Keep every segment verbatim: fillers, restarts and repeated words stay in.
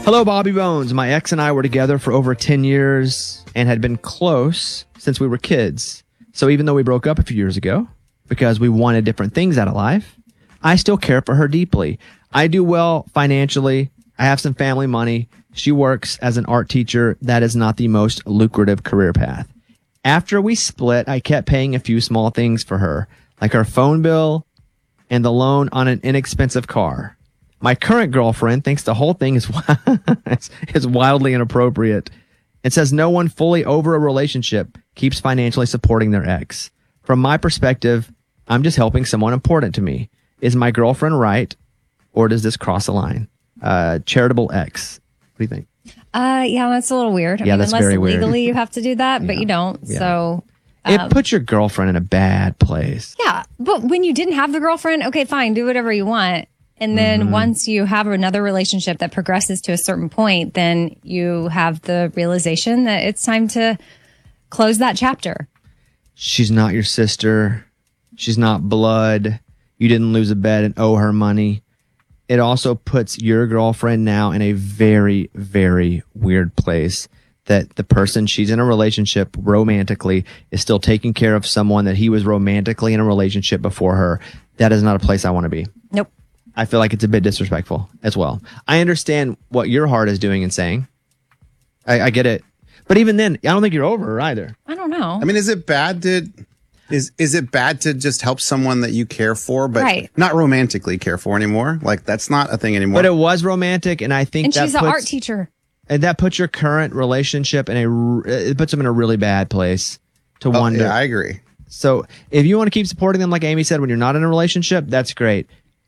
Hello, Bobby Bones. My ex and I were together for over ten years and had been close since we were kids. So even though we broke up a few years ago because we wanted different things out of life, I still care for her deeply. I do well financially. I have some family money. She works as an art teacher. That is not the most lucrative career path. After we split, I kept paying a few small things for her, like her phone bill and the loan on an inexpensive car. My current girlfriend thinks the whole thing is is wildly inappropriate and says no one fully over a relationship keeps financially supporting their ex. From my perspective, I'm just helping someone important to me. Is my girlfriend right, or does this cross a line? Uh, charitable ex. What do you think? Uh, yeah, that's a little weird. I yeah, mean, that's unless very weird. legally you have to do that, but yeah. you don't. Yeah. So um, it puts your girlfriend in a bad place. Yeah, but when you didn't have the girlfriend, okay, fine, do whatever you want. And then mm-hmm. once you have another relationship that progresses to a certain point, then you have the realization that it's time to close that chapter. She's not your sister. She's not blood. You didn't lose a bet and owe her money. It also puts your girlfriend now in a very, very weird place that the person she's in a relationship romantically is still taking care of someone that he was romantically in a relationship before her. That is not a place I want to be. Nope. I feel like it's a bit disrespectful as well. I understand what your heart is doing and saying. I, I get it. But even then, I don't think you're over her either. I don't know. I mean, is it bad to is is it bad to just help someone that you care for, but right. not romantically care for anymore? Like, that's not a thing anymore. But it was romantic, and I think and that she's puts, an art teacher. And that puts your current relationship in a it puts them in a really bad place to oh, wonder. Yeah, I agree. So if you want to keep supporting them, like Amy said, when you're not in a relationship, that's great.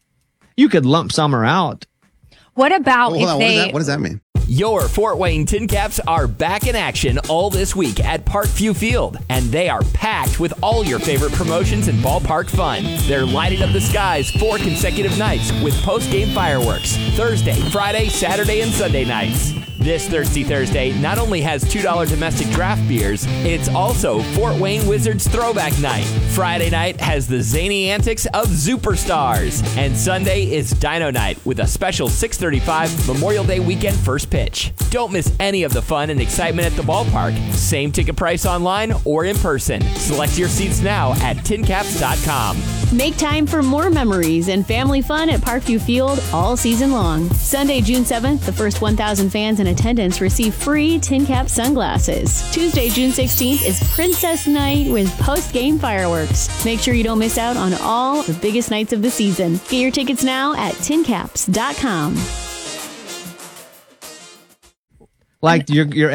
You could lump Summer out. What about oh, if on, they... What does, that, what does that mean? Your Fort Wayne Tin Caps are back in action all this week at Parkview Field, and they are packed with all your favorite promotions and ballpark fun. They're lighting up the skies four consecutive nights with post-game fireworks, Thursday, Friday, Saturday, and Sunday nights. This Thirsty Thursday not only has two dollars domestic draft beers, it's also Fort Wayne Wizards Throwback Night. Friday night has the zany antics of Superstars. And Sunday is Dino Night with a special six thirty-five Memorial Day weekend first pitch. Don't miss any of the fun and excitement at the ballpark. Same ticket price online or in person. Select your seats now at tin caps dot com. Make time for more memories and family fun at Parkview Field all season long. Sunday, June seventh, the first one thousand fans in attendance receive free Tin Cap sunglasses. Tuesday, June sixteenth is Princess Night with post-game fireworks. Make sure you don't miss out on all the biggest nights of the season. Get your tickets now at tin caps dot com. Like your your